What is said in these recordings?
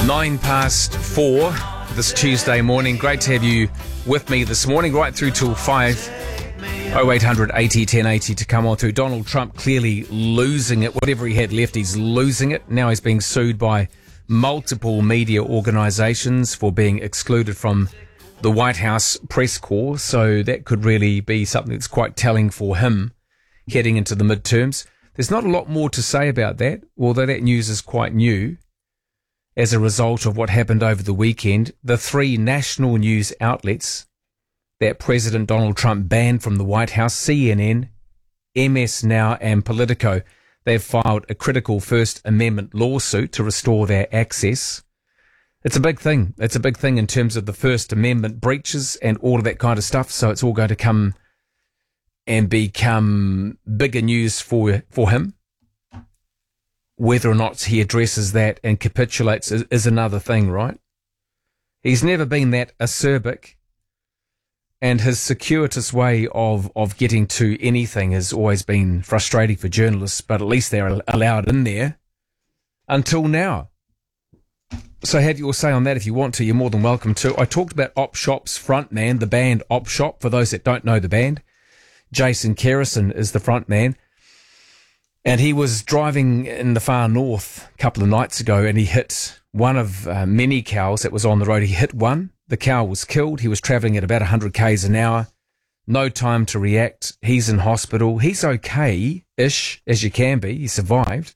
4:09 this Tuesday morning. Great to have you with me this morning, right through till 5. 0800 80 1080 to come on through. Donald Trump clearly losing it. Whatever he had left, he's losing it. Now he's being sued by multiple media organisations for being excluded from the White House press corps. So that could really be something that's quite telling for him heading into the midterms. There's not a lot more to say about that, although that news is quite new. As a result of what happened over the weekend, the three national news outlets that President Donald Trump banned from the White House, CNN, MS Now and Politico, they've filed a critical First Amendment lawsuit to restore their access. It's a big thing. It's a big thing in terms of the First Amendment breaches and all of that kind of stuff. So it's all going to come and become bigger news for him. Whether or not he addresses that and capitulates is another thing, right? He's never been that acerbic, and his circuitous way of getting to anything has always been frustrating for journalists, but at least they're allowed in there until now. So have your say on that if you want to. You're more than welcome to. I talked about Op Shop's frontman, the band Op Shop. For those that don't know the band, Jason Kerrison is the frontman. And he was driving in the far north a couple of nights ago, and he hit one of many cows that was on the road. He hit one. The cow was killed. He was travelling at about 100 k's an hour. No time to react. He's in hospital. He's okay-ish, as you can be. He survived.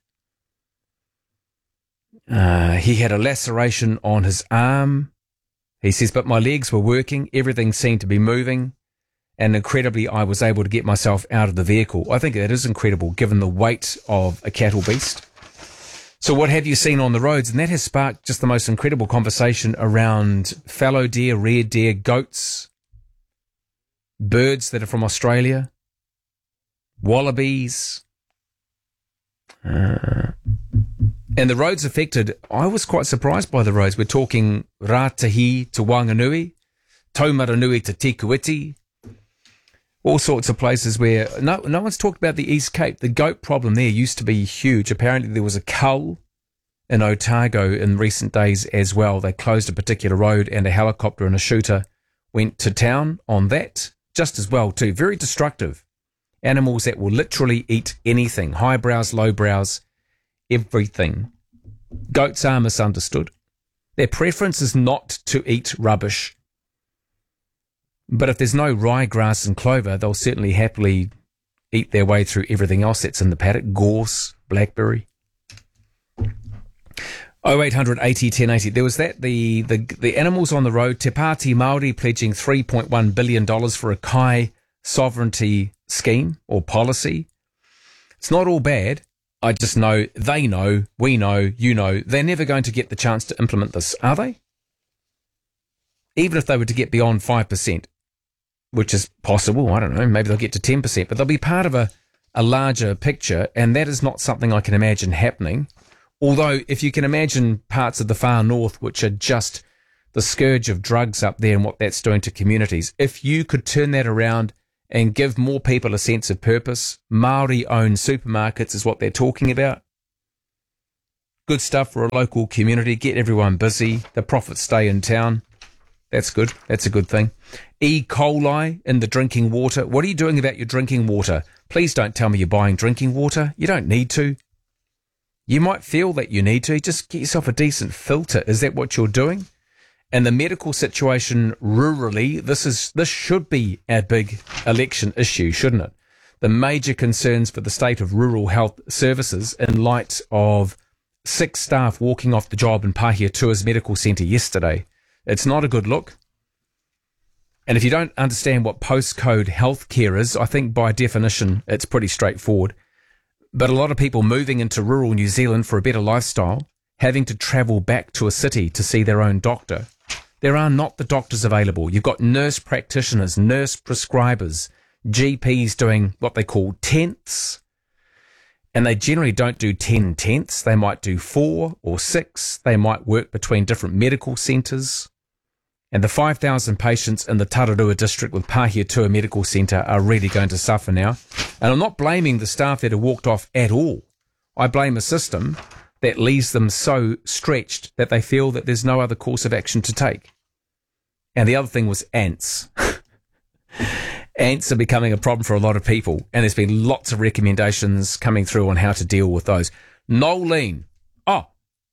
He had a laceration on his arm. He says, but my legs were working. Everything seemed to be moving. And incredibly, I was able to get myself out of the vehicle. I think that is incredible, given the weight of a cattle beast. So what have you seen on the roads? And that has sparked just the most incredible conversation around fallow deer, red deer, goats, birds that are from Australia, wallabies. And the roads affected, I was quite surprised by the roads. We're talking Rātahi to Wanganui, Taumaranui to Tikuiti, all sorts of places where no one's talked about the East Cape. The goat problem there used to be huge. Apparently there was a cull in Otago in recent days as well. They closed a particular road and a helicopter and a shooter went to town on that just as well too. Very destructive. Animals that will literally eat anything. Highbrows, lowbrows, everything. Goats are misunderstood. Their preference is not to eat rubbish. But if there's no ryegrass and clover, they'll certainly happily eat their way through everything else that's in the paddock. Gorse, blackberry. 0800 80 1080. There was that, the animals on the road. Te Pāti Māori pledging $3.1 billion for a Kai sovereignty scheme or policy. It's not all bad. I just know, they know, we know, you know, they're never going to get the chance to implement this, are they? Even if they were to get beyond 5%. Which is possible, I don't know, maybe they'll get to 10%, but they'll be part of a larger picture, and that is not something I can imagine happening. Although, if you can imagine parts of the far north, which are just the scourge of drugs up there and what that's doing to communities, if you could turn that around and give more people a sense of purpose, Māori-owned supermarkets is what they're talking about. Good stuff for a local community, get everyone busy, the profits stay in town. That's good. That's a good thing. E. coli in the drinking water. What are you doing about your drinking water? Please don't tell me you're buying drinking water. You don't need to. You might feel that you need to. Just get yourself a decent filter. Is that what you're doing? And the medical situation rurally, this should be a big election issue, shouldn't it? The major concerns for the state of rural health services in light of 6 staff walking off the job in Pahiatua's medical centre yesterday. It's not a good look. And if you don't understand what postcode healthcare is, I think by definition it's pretty straightforward. But a lot of people moving into rural New Zealand for a better lifestyle, having to travel back to a city to see their own doctor. There are not the doctors available. You've got nurse practitioners, nurse prescribers, GPs doing what they call tenths. And they generally don't do 10 tenths. They might do 4 or 6. They might work between different medical centres. And the 5,000 patients in the Tararua district with Pahiatua Medical Centre are really going to suffer now. And I'm not blaming the staff that have walked off at all. I blame a system that leaves them so stretched that they feel that there's no other course of action to take. And the other thing was ants. Ants are becoming a problem for a lot of people, and there's been lots of recommendations coming through on how to deal with those. Nolene. Oh.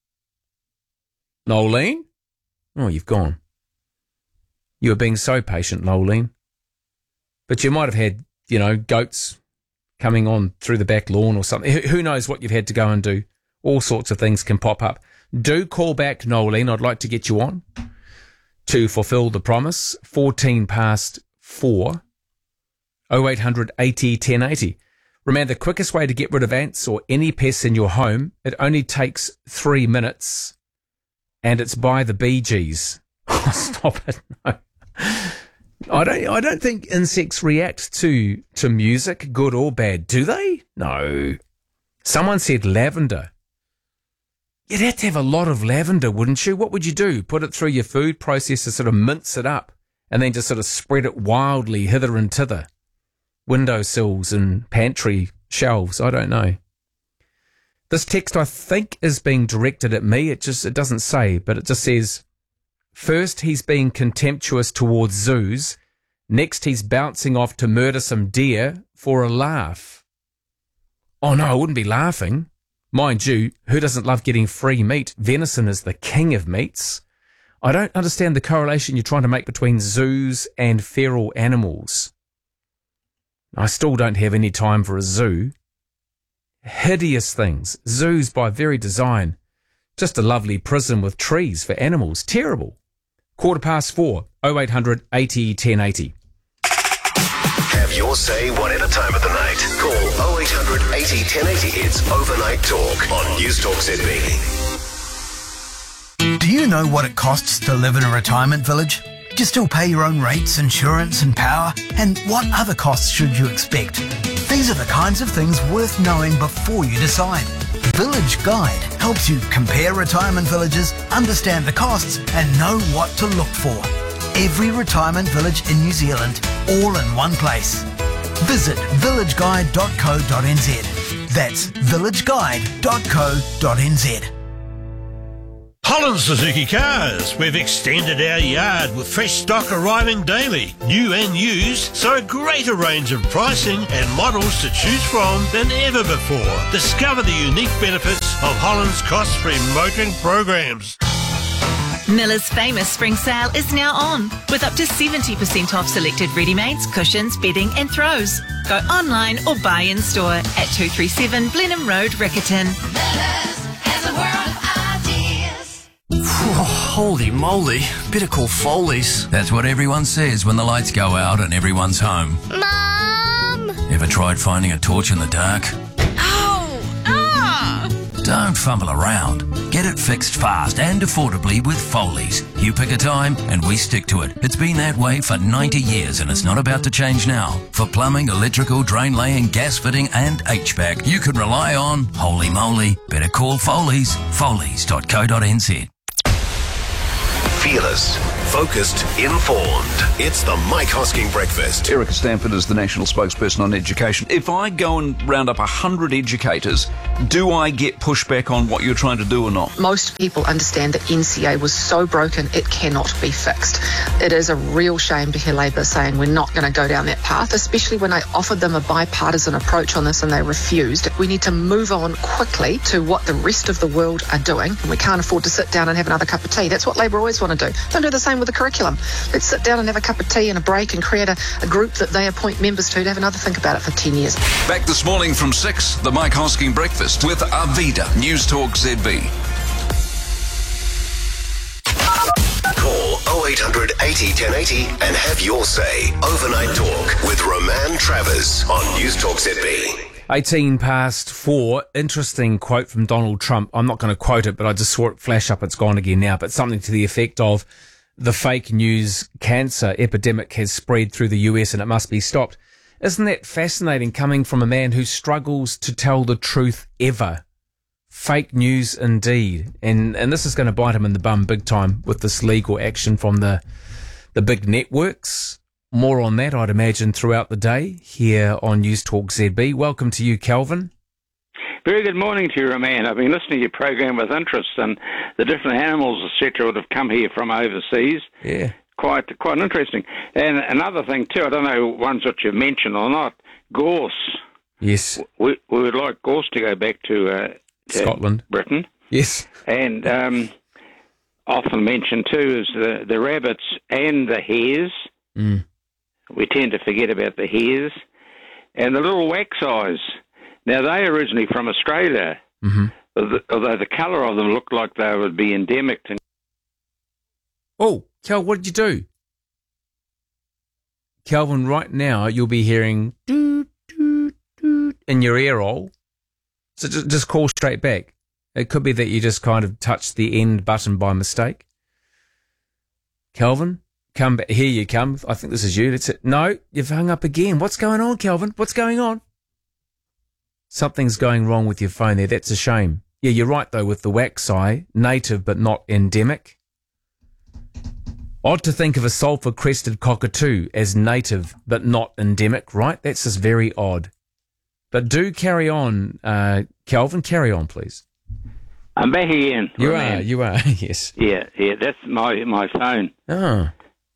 Nolene? Oh, you've gone. You were being so patient, Nolene. But you might have had, goats coming on through the back lawn or something. Who knows what you've had to go and do. All sorts of things can pop up. Do call back, Nolene. I'd like to get you on to fulfill the promise. 14 past 4. 0800 80 1080. Remember, the quickest way to get rid of ants or any pests in your home, it only takes 3 minutes, and it's by the Bee Gees. Oh, stop it. No. I don't think insects react to music, good or bad, do they? No. Someone said lavender. You'd have to have a lot of lavender, wouldn't you? What would you do? Put it through your food processor, sort of mince it up, and then just sort of spread it wildly hither and thither. Windowsills and pantry shelves, I don't know. This text, I think, is being directed at me. It doesn't say, but it just says, first he's being contemptuous towards zoos. Next he's bouncing off to murder some deer for a laugh. Oh no, I wouldn't be laughing. Mind you, who doesn't love getting free meat? Venison is the king of meats. I don't understand the correlation you're trying to make between zoos and feral animals. I still don't have any time for a zoo. Hideous things. Zoos by very design. Just a lovely prison with trees for animals. Terrible. 4:15. 0800 80 1080. Have your say whatever time of the night. Call 0800 80 1080. It's Overnight Talk on News Talk ZB. Do you know what it costs to live in a retirement village? Do you still pay your own rates, insurance and power? And what other costs should you expect? These are the kinds of things worth knowing before you decide. Village Guide helps you compare retirement villages, understand the costs and know what to look for. Every retirement village in New Zealand, all in one place. Visit villageguide.co.nz. That's villageguide.co.nz. Holland Suzuki Cars. We've extended our yard with fresh stock arriving daily, new and used, so a greater range of pricing and models to choose from than ever before. Discover the unique benefits of Holland's cost-free motoring programs. Miller's famous spring sale is now on, with up to 70% off selected ready-mades, cushions, bedding and throws. Go online or buy in store at 237 Blenheim Road, Riccarton. Miller's has a world of ideas. Holy moly, better call Foley's. That's what everyone says when the lights go out and everyone's home. Mum! Ever tried finding a torch in the dark? Oh! Ah! Don't fumble around. Get it fixed fast and affordably with Foley's. You pick a time and we stick to it. It's been that way for 90 years and it's not about to change now. For plumbing, electrical, drain laying, gas fitting and HVAC, you can rely on, holy moly, better call Foley's. Foley's.co.nz. Fearless, focused, informed. It's the Mike Hosking Breakfast. Erica Stanford is the national spokesperson on education. If I go and round up 100 educators, do I get pushback on what you're trying to do or not? Most people understand that NCA was so broken it cannot be fixed. It is a real shame to hear Labor saying we're not going to go down that path, especially when I offered them a bipartisan approach on this and they refused. We need to move on quickly to what the rest of the world are doing. We can't afford to sit down and have another cup of tea. That's what Labor always want to do. Don't do the same with the curriculum. Let's sit down and have a cup of tea and a break and create a group that they appoint members to have another think about it for 10 years. Back this morning from 6, the Mike Hosking Breakfast with Arvida, News Talk ZB. Call 0800 80 1080 and have your say. Overnight Talk with Roman Travers on News Talk ZB. 18 past 4. Interesting quote from Donald Trump. I'm not going to quote it, but I just saw it flash up. It's gone again now, but something to the effect of the fake news cancer epidemic has spread through the US and it must be stopped. Isn't that fascinating coming from a man who struggles to tell the truth ever? Fake news indeed. And this is going to bite him in the bum big time with this legal action from the big networks. More on that, I'd imagine, throughout the day here on News Talk ZB. Welcome to you, Kelvin. Very good morning to you, Roman. I've been listening to your program with interest, and the different animals, etc., that have come here from overseas. Yeah. Quite interesting. And another thing too, I don't know ones that you've mentioned or not. Gorse. Yes. We would like gorse to go back to Scotland, Britain. Yes. And often mentioned too is the rabbits and the hares. Mm. We tend to forget about the hares and the little wax eyes. Now they originally from Australia, although the colour of them looked like they would be endemic to. Oh, Kel, what did you do? Calvin, right now you'll be hearing doot, doot, doot in your ear hole. So just call straight back. It could be that you just kind of touched the end button by mistake. Calvin, come back. Here you come. I think this is you. That's it. No, you've hung up again. What's going on, Calvin? What's going on? Something's going wrong with your phone there. That's a shame. Yeah, you're right, though, with the wax eye. Native but not endemic. Odd to think of a sulphur-crested cockatoo as native but not endemic, right? That's just very odd. But do carry on, Calvin. Carry on, please. I'm back again. You are, yes. Yeah, that's my phone. Oh.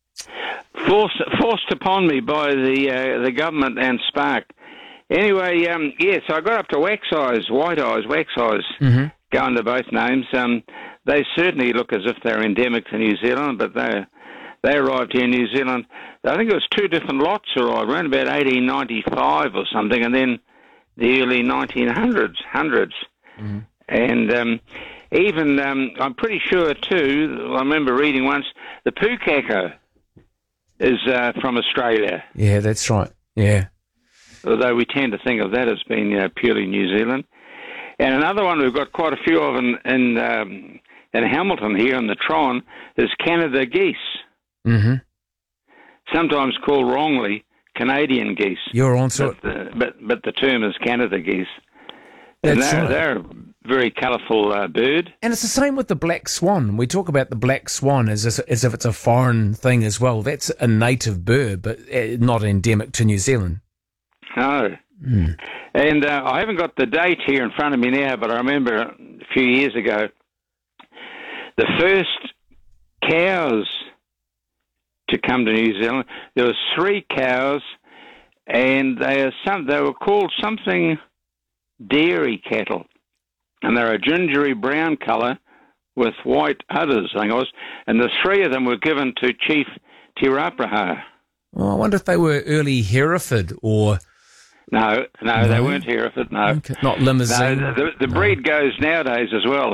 Forced upon me by the government and Spark. Anyway, so I got up to wax eyes, wax eyes, going to both names. They certainly look as if they're endemic to New Zealand, but they arrived here in New Zealand. I think it was two different lots arrived, around about 1895 or something, and then the early 1900s. Mm-hmm. And even, I'm pretty sure too, I remember reading once, the pukako is from Australia. Yeah, that's right. Yeah. Although we tend to think of that as being purely New Zealand. And another one we've got quite a few of in Hamilton here in the Tron is Canada geese. Mm-hmm. Sometimes called wrongly Canadian geese. You're on to it. But the term is Canada geese. That's right. They're a very colourful bird. And it's the same with the black swan. We talk about the black swan as if it's a foreign thing as well. That's a native bird, but not endemic to New Zealand. No. Mm. And I haven't got the date here in front of me now, but I remember a few years ago, the first cows to come to New Zealand, there were 3 cows, and they were called something dairy cattle, and they're a gingery brown colour with white udders, I think it was, and the 3 of them were given to Chief Te Rauparaha. Oh, I wonder if they were early Hereford or... No, they weren't Hereford, no. Okay. Not Limousine? No, the breed goes nowadays as well.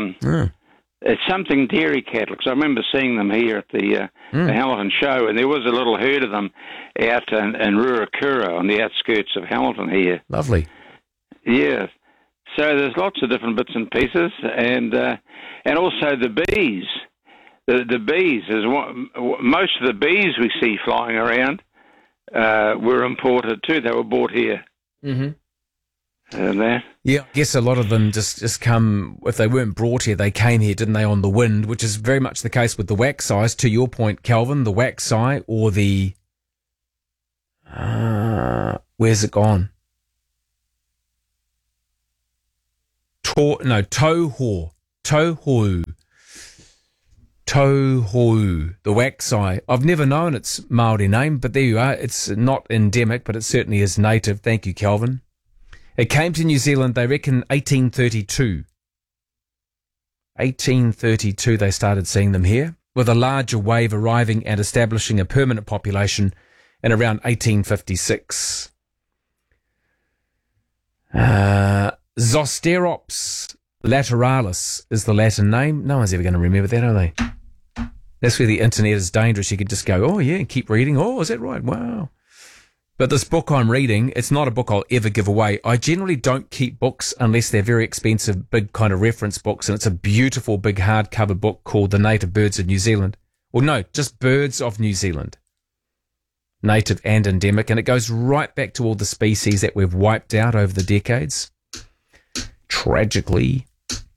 It's something dairy cattle, because I remember seeing them here at the Hamilton show, and there was a little herd of them out in Ruakura on the outskirts of Hamilton here. Lovely. Yeah. So there's lots of different bits and pieces, and also the bees. The bees is most of the bees we see flying around were imported too. They were bought here. Mm-hmm. And that. Yeah, I guess a lot of them just come, if they weren't brought here, they came here, didn't they, on the wind, which is very much the case with the wax eyes. To your point, Calvin, the wax eye or the... where's it gone? Tohu. Tohu, the wax eye. I've never known its Māori name, but there you are. It's not endemic, but it certainly is native. Thank you, Calvin. It came to New Zealand, they reckon, 1832. 1832 they started seeing them here, with a larger wave arriving and establishing a permanent population in around 1856. Zosterops lateralis is the Latin name. No one's ever going to remember that, are they? That's where the internet is dangerous. You could just go, oh, yeah, and keep reading. Oh, is that right? Wow. But this book I'm reading, it's not a book I'll ever give away. I generally don't keep books unless they're very expensive, big kind of reference books, and it's a beautiful big hardcover book called The Native Birds of New Zealand. Or no, just Birds of New Zealand. Native and endemic, and it goes right back to all the species that we've wiped out over the decades. Tragically.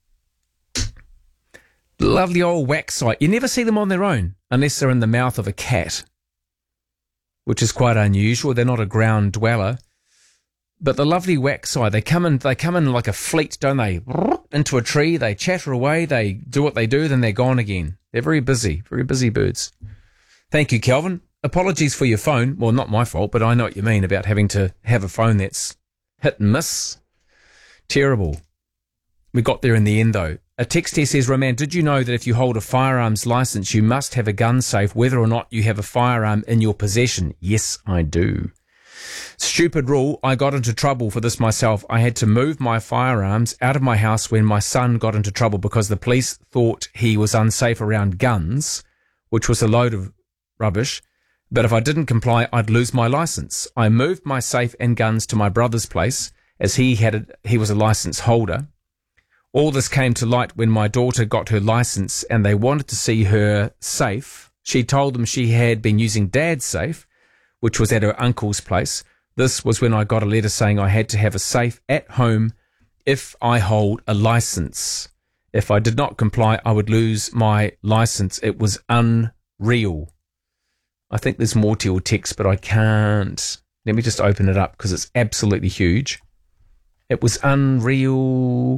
Lovely old waxite. You never see them on their own unless they're in the mouth of a cat, which is quite unusual. They're not a ground dweller. But the lovely Waxeye, they come in like a fleet, don't they? Into a tree, they chatter away, they do what they do, then they're gone again. They're very busy birds. Thank you, Kelvin. Apologies for your phone. Well, not my fault, but I know what you mean about having to have a phone that's hit and miss. Terrible. We got there in the end, though. A text here says, Roman, did you know that if you hold a firearms license, you must have a gun safe whether or not you have a firearm in your possession? Yes, I do. Stupid rule. I got into trouble for this myself. I had to move my firearms out of my house when my son got into trouble because the police thought he was unsafe around guns, which was a load of rubbish. But if I didn't comply, I'd lose my license. I moved my safe and guns to my brother's place as he was a license holder. All this came to light when my daughter got her license and they wanted to see her safe. She told them she had been using Dad's safe, which was at her uncle's place. This was when I got a letter saying I had to have a safe at home if I hold a license. If I did not comply, I would lose my license. It was unreal. I think there's more to your text, but I can't. Let me just open it up because it's absolutely huge. It was unreal.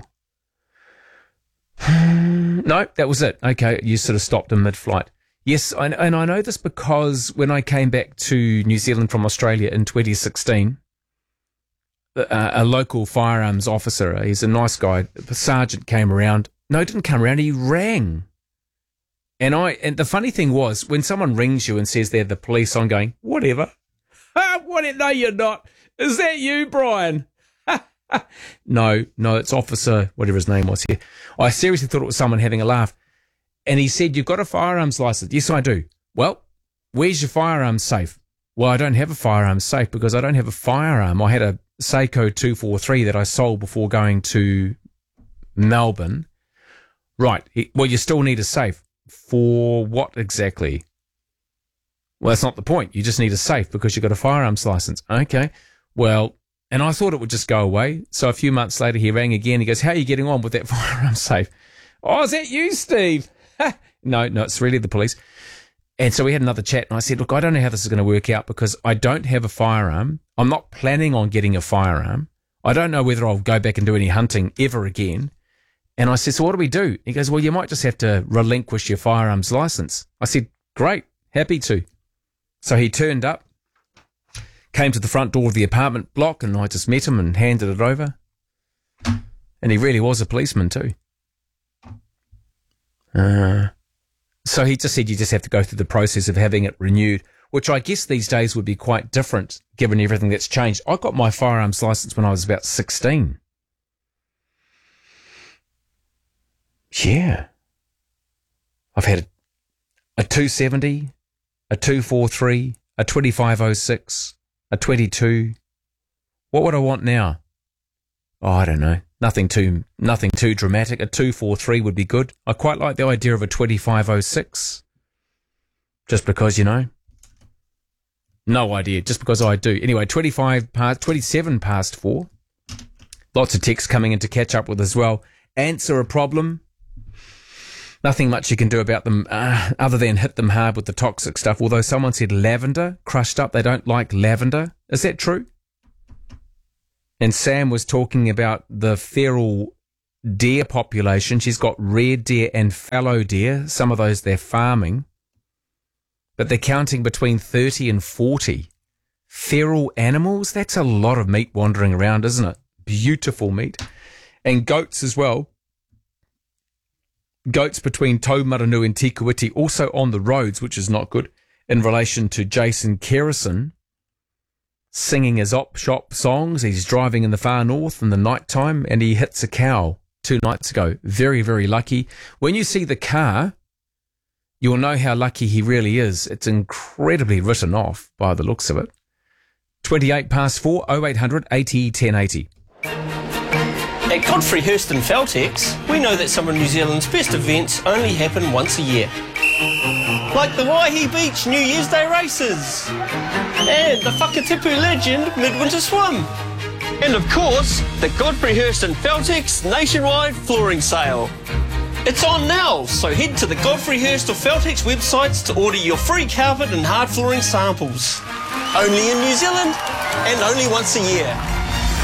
No, that was it. Okay, you sort of stopped in mid-flight. Yes, and I know this because when I came back to New Zealand from Australia in 2016, a local firearms officer, he's a nice guy, the sergeant came around. No, he didn't come around, he rang. And the funny thing was, when someone rings you and says they're the police, I'm going, whatever. No, you're not. Is that you, Brian? No, it's Officer, whatever his name was here. I seriously thought it was someone having a laugh. And he said, you've got a firearms license. Yes, I do. Well, where's your firearms safe? Well, I don't have a firearms safe because I don't have a firearm. I had a Seiko 243 that I sold before going to Melbourne. Right. Well, you still need a safe. For what exactly? Well, that's not the point. You just need a safe because you've got a firearms license. Okay. Well, and I thought it would just go away. So a few months later, he rang again. He goes, how are you getting on with that firearms safe? Oh, is that you, Steve? No, it's really the police. And so we had another chat and I said, look, I don't know how this is going to work out because I don't have a firearm. I'm not planning on getting a firearm. I don't know whether I'll go back and do any hunting ever again. And I said, so what do we do? He goes, well, you might just have to relinquish your firearms license. I said, great, happy to. So he turned up, came to the front door of the apartment block and I just met him and handed it over. And he really was a policeman too. So he just said you just have to go through the process of having it renewed, which I guess these days would be quite different given everything that's changed. I got my firearms license when I was about 16. Yeah. I've had a 270, a 243, a 2506, a 22. What would I want now? Oh, I don't know. Nothing too dramatic. A 243 would be good. I quite like the idea of a 2506. Just because, no idea. Just because I do. Anyway, 27 past 4. Lots of texts coming in to catch up with as well. Ants are a problem. Nothing much you can do about them other than hit them hard with the toxic stuff. Although someone said lavender, crushed up, they don't like lavender. Is that true? And Sam was talking about the feral deer population. She's got red deer and fallow deer. Some of those they're farming. But they're counting between 30 and 40. Feral animals? That's a lot of meat wandering around, isn't it? Beautiful meat. And goats as well. Goats between Taumaranu and Te Kuiti, also on the roads, which is not good, in relation to Jason Kerrison singing his op shop songs. He's driving in the far north in the night time and he hits a cow 2 nights ago. Very, very lucky. When you see the car, you'll know how lucky he really is. It's incredibly written off by the looks of it. 28 past 4, 0800 80 1080. At Godfrey Hirst and Feltex, we know that some of New Zealand's best events only happen once a year. Like the Waihi Beach New Year's Day races, and the Whakatipu Legend Midwinter Swim, and of course, the Godfrey Hirst and Feltex nationwide flooring sale. It's on now, so head to the Godfrey Hirst or Feltex websites to order your free carpet and hard flooring samples. Only in New Zealand, and only once a year.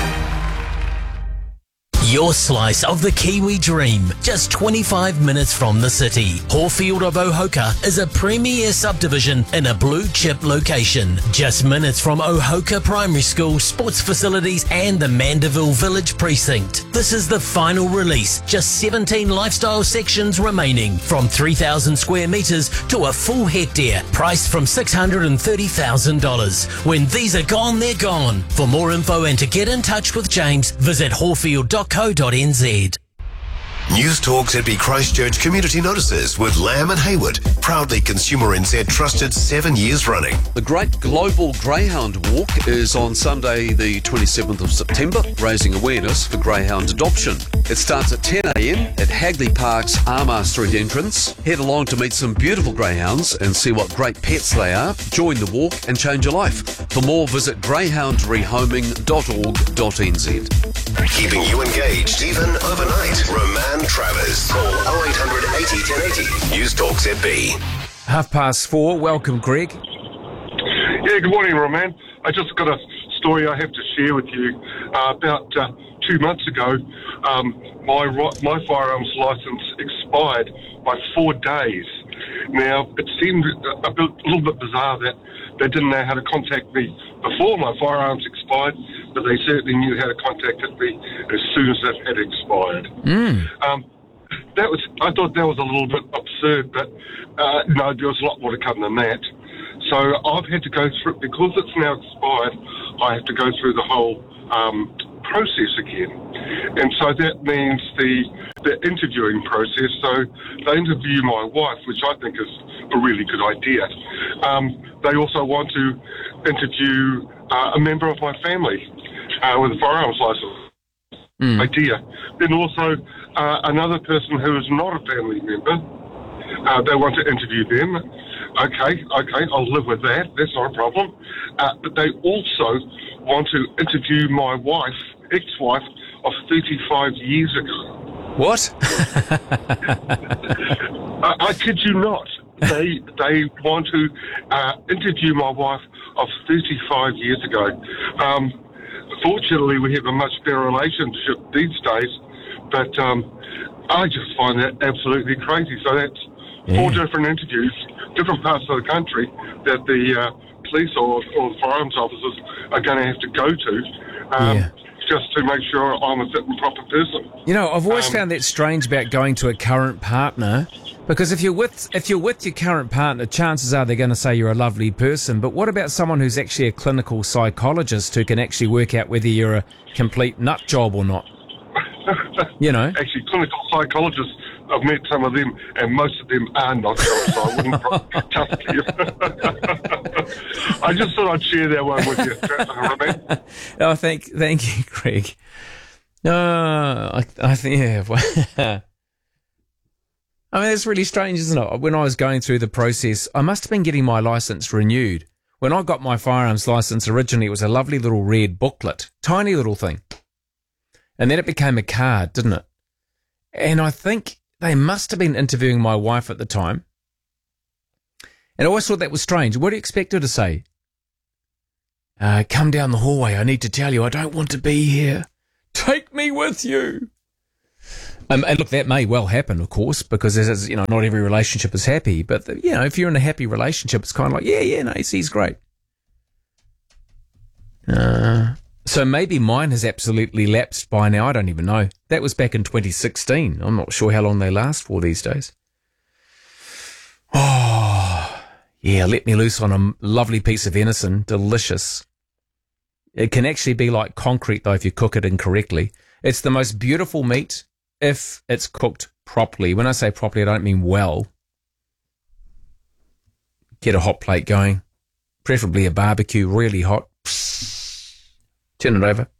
Your slice of the Kiwi dream, just 25 minutes from the city. Horfield of Ohoka is a premier subdivision in a blue chip location. Just minutes from Ohoka Primary School, sports facilities and the Mandeville Village Precinct. This is the final release, just 17 lifestyle sections remaining, from 3,000 square metres to a full hectare, priced from $630,000. When these are gone, they're gone. For more info and to get in touch with James, visit horfield.co.nz. News Talk ZB Christchurch Community Notices with Lamb and Hayward, proudly Consumer NZ trusted 7 years running. The Great Global Greyhound Walk is on Sunday the 27th of September, raising awareness for greyhound adoption. It starts at 10 a.m. at Hagley Park's Armour Street entrance. Head along to meet some beautiful greyhounds and see what great pets they are. Join the walk and change your life. For more, visit greyhoundrehoming.org.nz. Keeping you engaged even overnight. Roman Travers. Call 0800 80 1080. News Talk ZB. 4:30. Welcome, Greg. Yeah, good morning, Roman. I just got a story I have to share with you. About 2 months ago, my firearms license expired by 4 days. Now, it seemed a little bit bizarre that they didn't know how to contact me before my firearms expired, but they certainly knew how to contact me as soon as it had expired. I thought that was a little bit absurd, but no, there was a lot more to come than that. So I've had to go through, because it's now expired, I have to go through the whole process again. And so that means the interviewing process. So they interview my wife, which I think is a really good idea. They also want to interview a member of my family with a firearms license. Idea. Then also another person who is not a family member. They want to interview them. Okay, I'll live with that. That's not a problem. But they also want to interview my wife, ex-wife, of 35 years ago. What? I kid you not. They want to interview my wife of 35 years ago. Fortunately, we have a much better relationship these days, but I just find that absolutely crazy. So that's 4 different interviews, different parts of the country that the police or the firearms officers are going to have to go to just to make sure I'm a fit and proper person. You know, I've always found that strange about going to a current partner, because if you're with your current partner, chances are they're going to say you're a lovely person. But what about someone who's actually a clinical psychologist who can actually work out whether you're a complete nut job or not? You know, actually, clinical psychologists, I've met some of them, and most of them are nut jobs, so I wouldn't trust you. I just thought I'd share that one with you, Roman. Oh, thank you, Greg. I think, yeah. I mean, it's really strange, isn't it? When I was going through the process, I must have been getting my license renewed. When I got my firearms license originally, it was a lovely little red booklet, tiny little thing. And then it became a card, didn't it? And I think they must have been interviewing my wife at the time. And I always thought that was strange. What do you expect her to say? Come down the hallway. I need to tell you, I don't want to be here. Take me with you. And look, that may well happen, of course, because not every relationship is happy. But if you're in a happy relationship, it's kind of like, no, he's great. So maybe mine has absolutely lapsed by now. I don't even know. That was back in 2016. I'm not sure how long they last for these days. Oh, yeah, let me loose on a lovely piece of venison. Delicious. It can actually be like concrete, though, if you cook it incorrectly. It's the most beautiful meat if it's cooked properly. When I say properly, I don't mean well. Get a hot plate going, preferably a barbecue, really hot. Turn it over.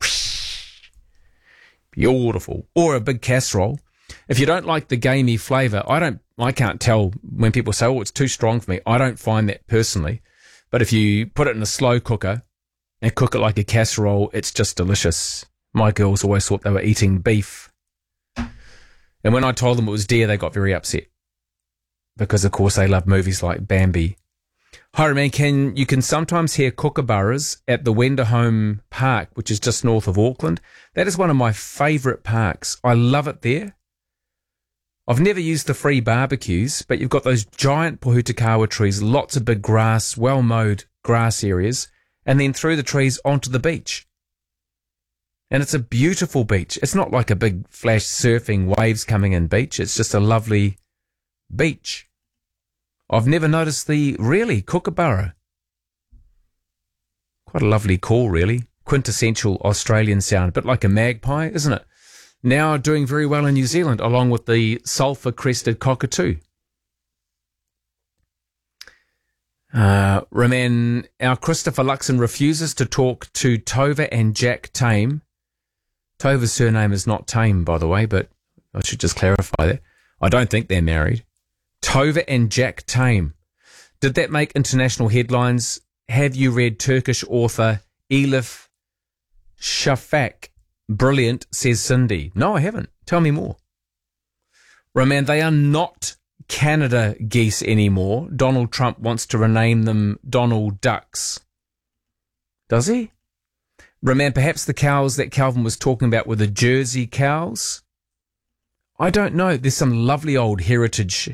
Beautiful. Or a big casserole. If you don't like the gamey flavour, I can't tell when people say, it's too strong for me. I don't find that personally. But if you put it in a slow cooker and cook it like a casserole, it's just delicious. My girls always thought they were eating beef. And when I told them it was deer, they got very upset. Because, of course, they love movies like Bambi. Hi, Roman. You can sometimes hear kookaburras at the Wenderholm Park, which is just north of Auckland. That is one of my favourite parks. I love it there. I've never used the free barbecues, but you've got those giant pohutukawa trees, lots of big grass, well-mowed grass areas, and then through the trees onto the beach. And it's a beautiful beach. It's not like a big flash surfing waves coming in beach. It's just a lovely beach. I've never noticed the kookaburra. Quite a lovely call, really. Quintessential Australian sound, a bit like a magpie, isn't it? Now doing very well in New Zealand, along with the sulphur-crested cockatoo. Roman, our Christopher Luxon refuses to talk to Tova and Jack Tame. Tova's surname is not Tame, by the way, but I should just clarify that. I don't think they're married. Tova and Jack Tame. Did that make international headlines? Have you read Turkish author Elif Shafak? Brilliant, says Cindy. No, I haven't. Tell me more. Roman, they are not Canada geese anymore. Donald Trump wants to rename them Donald Ducks. Does he? Roman, perhaps the cows that Calvin was talking about were the Jersey cows? I don't know. There's some lovely old heritage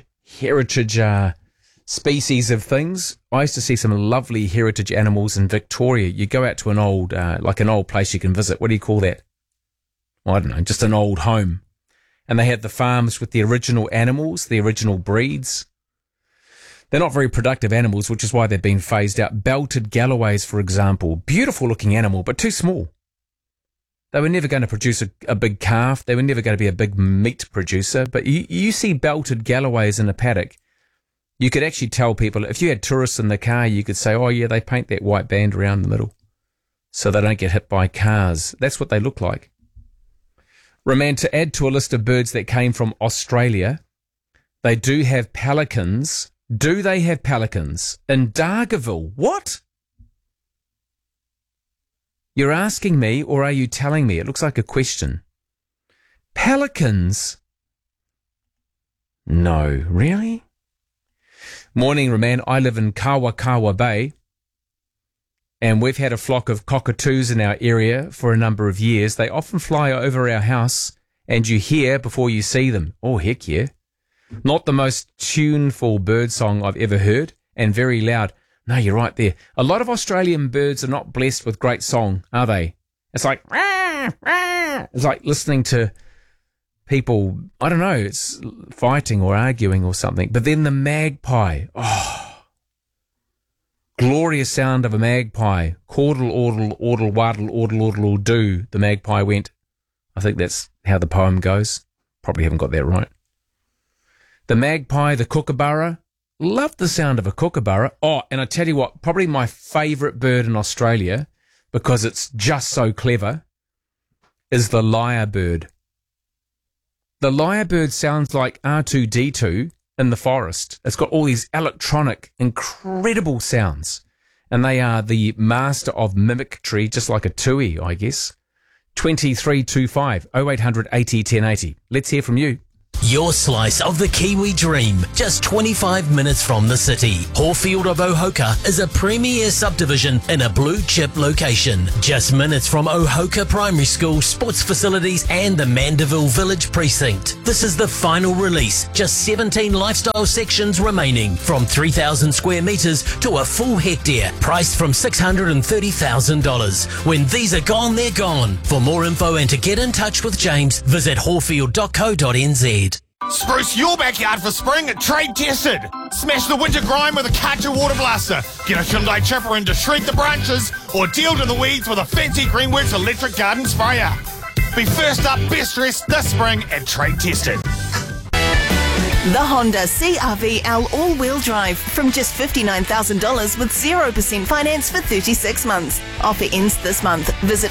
species of things. I used to see some lovely heritage animals in Victoria. You go out to an old, an old place you can visit. What do you call that? I don't know, just an old home. And they have the farms with the original animals, the original breeds. They're not very productive animals, which is why they've been phased out. Belted Galloways, for example. Beautiful looking animal, but too small. They were never going to produce a big calf. They were never going to be a big meat producer. But you see belted Galloways in a paddock. You could actually tell people, if you had tourists in the car, you could say, oh yeah, they paint that white band around the middle so they don't get hit by cars. That's what they look like. Roman, to add to a list of birds that came from Australia, they do have pelicans. Do they have pelicans in Dargaville? What? You're asking me, or are you telling me? It looks like a question. Pelicans? No, really? Morning, Roman. I live in Kawakawa Bay, and we've had a flock of cockatoos in our area for a number of years. They often fly over our house, and you hear before you see them. Oh, heck yeah. Not the most tuneful bird song I've ever heard, and very loud. No, you're right there. A lot of Australian birds are not blessed with great song, are they? It's like, rah, rah. It's like listening to people, I don't know, it's fighting or arguing or something. But then the magpie, glorious sound of a magpie. Caudle, ordle, ordle, waddle, ordle, ordle, do. The magpie went. I think that's how the poem goes. Probably haven't got that right. The magpie, the kookaburra. Love the sound of a kookaburra. Oh, and I tell you what, probably my favourite bird in Australia, because it's just so clever, is the lyrebird. The lyrebird sounds like R2-D2 in the forest. It's got all these electronic, incredible sounds. And they are the master of mimicry, just like a tui, I guess. 2325 0800 80 1080. Let's hear from you. Your slice of the Kiwi dream, just 25 minutes from the city. Horfield of Ohoka is a premier subdivision in a blue chip location. Just minutes from Ohoka Primary School, sports facilities and the Mandeville Village Precinct. This is the final release, just 17 lifestyle sections remaining, from 3,000 square metres to a full hectare, priced from $630,000. When these are gone, they're gone. For more info and to get in touch with James, visit horfield.co.nz. Spruce your backyard for spring at Trade Tested. Smash the winter grime with a Karcher water blaster. Get a Hyundai chipper in to shred the branches, or deal to the weeds with a fancy Greenworks electric garden sprayer. Be first up, best dressed this spring at Trade Tested. The Honda CR-V L all-wheel drive from just $59,000 with 0% finance for 36 months. Offer ends this month. Visit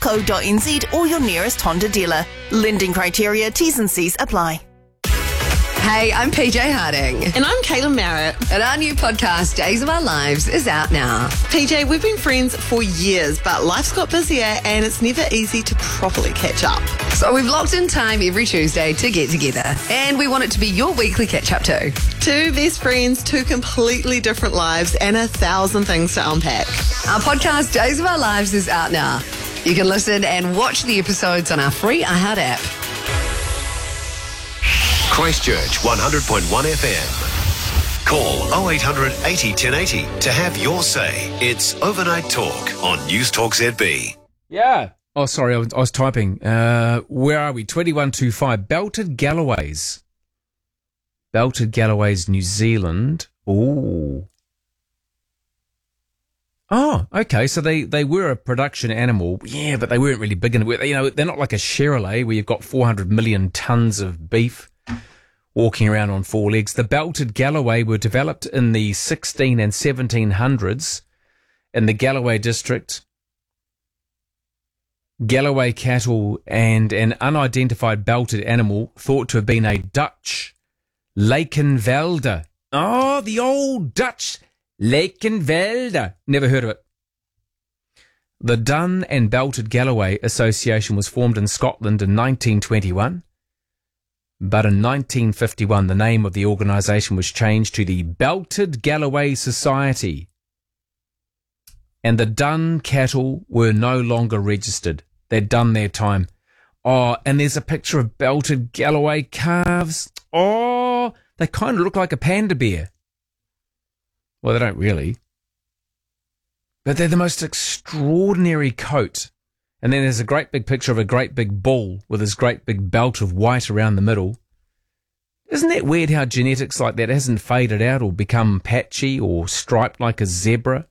honda.co.nz or your nearest Honda dealer. Lending criteria, T's and C's apply. Hey, I'm PJ Harding. And I'm Caitlin Merritt. And our new podcast, Days of Our Lives, is out now. PJ, we've been friends for years, but life's got busier and it's never easy to properly catch up. So we've locked in time every Tuesday to get together. And we want it to be your weekly catch-up too. Two best friends, two completely different lives, and 1,000 things to unpack. Our podcast, Days of Our Lives, is out now. You can listen and watch the episodes on our free iHeart app. Christchurch 100.1 FM. Call 0800 80 1080 to have your say. It's Overnight Talk on News Talk ZB. Yeah. Oh, sorry, I was typing. Where are we? 2125. Belted Galloways. Belted Galloways, New Zealand. Ooh. Oh, okay. So they were a production animal. Yeah, but they weren't really big enough. You know, they're not like a Chevrolet where you've got 400 million tons of beef walking around on four legs. The Belted Galloway were developed in the 16 and 1700s in the Galloway district. Galloway cattle and an unidentified belted animal thought to have been a Dutch Lakenvelder. Oh, the old Dutch Lakenvelder. Never heard of it. The Dun and Belted Galloway Association was formed in Scotland in 1921. But in 1951, the name of the organisation was changed to the Belted Galloway Society. And the Dun cattle were no longer registered. They'd done their time. Oh, and there's a picture of Belted Galloway calves. Oh, they kind of look like a panda bear. Well, they don't really. But they're the most extraordinary coat. And then there's a great big picture of a great big bull with his great big belt of white around the middle. Isn't that weird how genetics like that hasn't faded out or become patchy or striped like a zebra?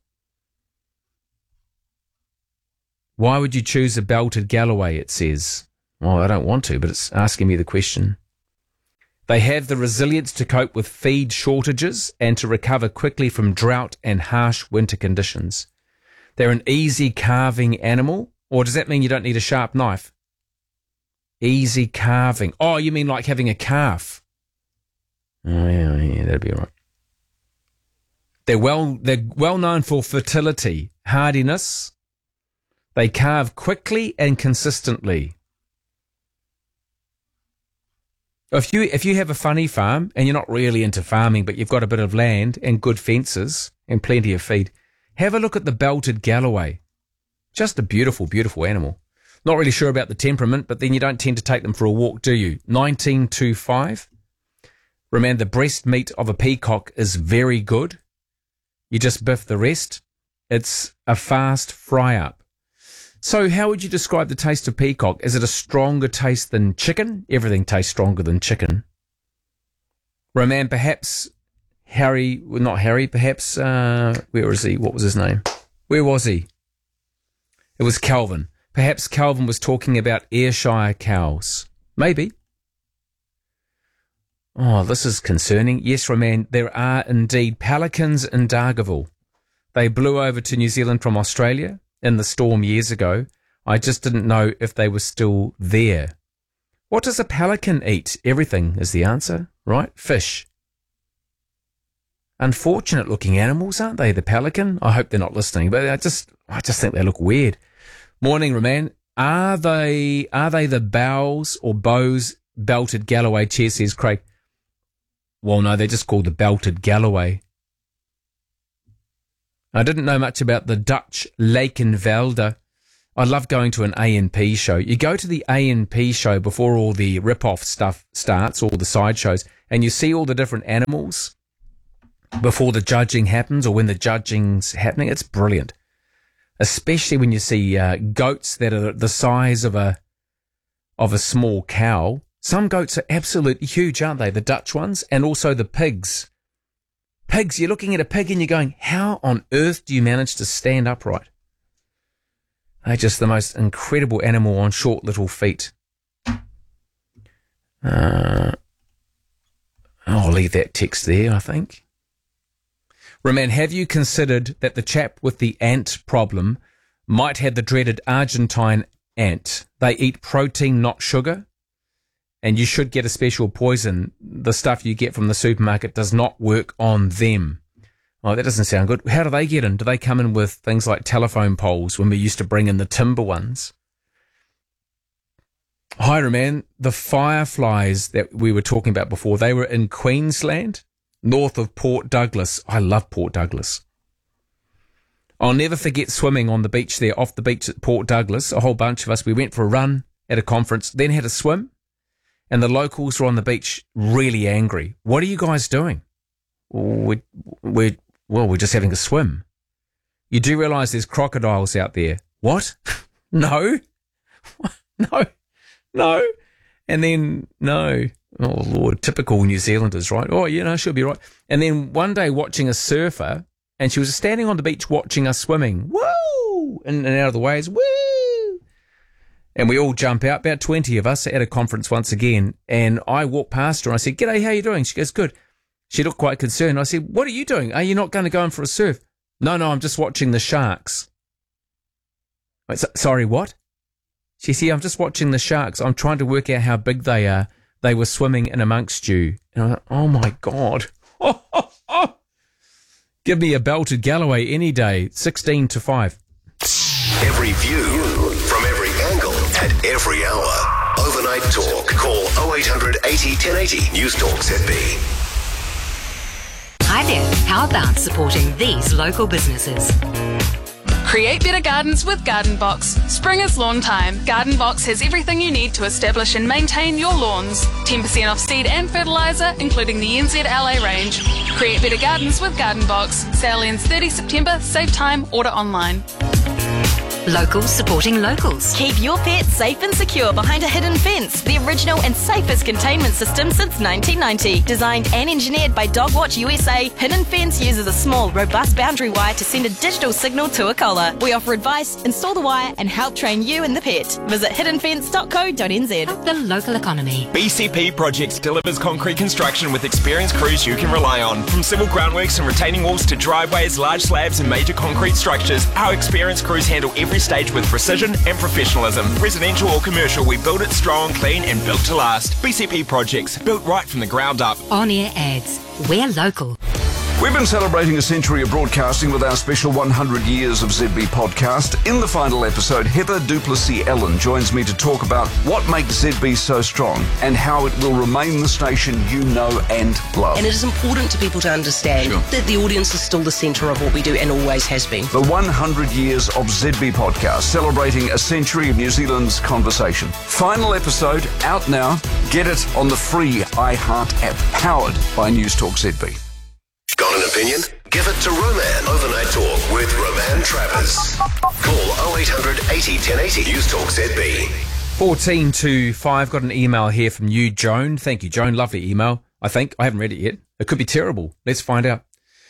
Why would you choose a Belted Galloway, it says? Well, I don't want to, but it's asking me the question. They have the resilience to cope with feed shortages and to recover quickly from drought and harsh winter conditions. They're an easy carving animal. Or does that mean you don't need a sharp knife? Easy carving. Oh, you mean like having a calf? Oh, yeah, that'd be all right. They're well known for fertility, hardiness. They carve quickly and consistently. If you have a funny farm and you're not really into farming, but you've got a bit of land and good fences and plenty of feed, have a look at the Belted Galloway. Just a beautiful, beautiful animal. Not really sure about the temperament, but then you don't tend to take them for a walk, do you? 1925. Remember, the breast meat of a peacock is very good. You just biff the rest. It's a fast fry-up. So how would you describe the taste of peacock? Is it a stronger taste than chicken? Everything tastes stronger than chicken. Roman, perhaps where is he? What was his name? Where was he? It was Calvin. Perhaps Calvin was talking about Ayrshire cows. Maybe. Oh, this is concerning. Yes, Roman, there are indeed pelicans in Dargaville. They blew over to New Zealand from Australia in the storm years ago. I just didn't know if they were still there. What does a pelican eat? Everything is the answer, right? Fish. Unfortunate looking animals, aren't they? The pelican. I hope they're not listening, but I just think they look weird. Morning, Roman. Are they the bows or bows Belted Galloway chair, says Craig? Well, no, they're just called the Belted Galloway. I didn't know much about the Dutch Lakenvelder. I love going to an A&P show. You go to the A&P show before all the rip-off stuff starts, all the sideshows, and you see all the different animals before the judging happens or when the judging's happening. It's brilliant. Especially when you see goats that are the size of a small cow. Some goats are absolutely huge, aren't they? The Dutch ones, and also the pigs. Pigs, you're looking at a pig and you're going, how on earth do you manage to stand upright? They're just the most incredible animal on short little feet. I'll leave that text there, I think. Roman, have you considered that the chap with the ant problem might have the dreaded Argentine ant? They eat protein, not sugar. and you should get a special poison. The stuff you get from the supermarket does not work on them. Oh, that doesn't sound good. How do they get in? Do they come in with things like telephone poles when we used to bring in the timber ones? Hi, Roman. The fireflies that we were talking about before, they were in Queensland, north of Port Douglas. I love Port Douglas. I'll never forget swimming on the beach there, off the beach at Port Douglas. A whole bunch of us, we went for a run at a conference, then had a swim, and the locals were on the beach really angry. What are you guys doing? We're just having a swim. You do realise there's crocodiles out there. What? No. No. And then, no. Oh, Lord, typical New Zealanders, right? Oh, she'll be right. And then one day watching a surfer, and she was standing on the beach watching us swimming. Woo! And out of the waves, woo! And we all jump out, about 20 of us at a conference once again. And I walked past her and I said, "G'day, how you doing?" She goes, "Good." She looked quite concerned. I said, "What are you doing? Are you not going to go in for a surf?" No, I'm just watching the sharks." Wait, sorry, what? She said, "I'm just watching the sharks. I'm trying to work out how big they are. They were swimming in amongst you." And I thought, oh my God. Give me a belted Galloway any day. 16-5. Every view from every angle at every hour. Overnight Talk. Call 0800 80 1080. News Talk ZB. Hi there. How about supporting these local businesses? Create better gardens with Garden Box. Spring is lawn time. Garden Box has everything you need to establish and maintain your lawns. 10% off seed and fertiliser, including the NZLA range. Create better gardens with Garden Box. Sale ends 30 September. Save time. Order online. Locals supporting locals. Keep your pet safe and secure behind a hidden fence. The original and safest containment system since 1990. Designed and engineered by Dogwatch USA, Hidden Fence uses a small, robust boundary wire to send a digital signal to a collar. We offer advice, install the wire, and help train you and the pet. Visit hiddenfence.co.nz. Help the local economy. BCP Projects delivers concrete construction with experienced crews you can rely on. From civil groundworks and retaining walls to driveways, large slabs and major concrete structures, our experienced crews handle every stage with precision and professionalism. Residential or commercial, we build it strong, clean and built to last. BCP Projects, built right from the ground up. On-air ads. We're local. We've been celebrating a century of broadcasting with our special 100 Years of ZB podcast. In the final episode, Heather Duplessis-Ellen joins me to talk about what makes ZB so strong and how it will remain the station you know and love. And it is important to people to understand that the audience is still the centre of what we do and always has been. The 100 Years of ZB podcast, celebrating a century of New Zealand's conversation. Final episode, out now. Get it on the free iHeart app, powered by News Talk ZB. Got an opinion? Give it to Roman. Overnight Talk with Roman Travers. Call 0800 80 1080. News Talk ZB. 14-5. Got an email here from you, Joan. Thank you, Joan. Lovely email. I think. I haven't read it yet. It could be terrible. Let's find out.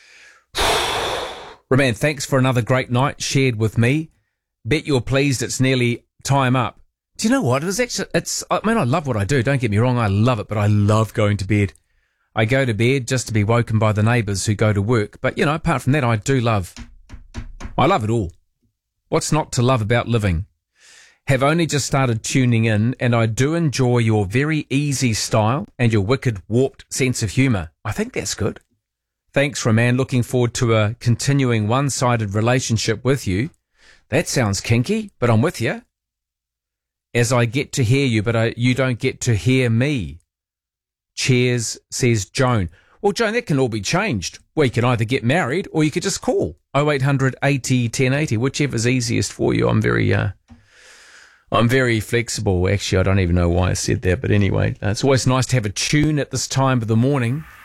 Roman, thanks for another great night shared with me. Bet you're pleased it's nearly time up. Do you know what? I love what I do. Don't get me wrong. I love it, but I love going to bed. I go to bed just to be woken by the neighbours who go to work. But, apart from that, I love it all. What's not to love about living? Have only just started tuning in, and I do enjoy your very easy style and your wicked, warped sense of humour. I think that's good. Thanks, Roman. Looking forward to a continuing one-sided relationship with you. That sounds kinky, but I'm with you. As I get to hear you, but you don't get to hear me. Cheers, says Joan. Well, Joan, that can all be changed. Well, you can either get married or you could just call 0800 80 1080, whichever's easiest for you. I'm very flexible. Actually, I don't even know why I said that, but anyway, it's always nice to have a tune at this time of the morning.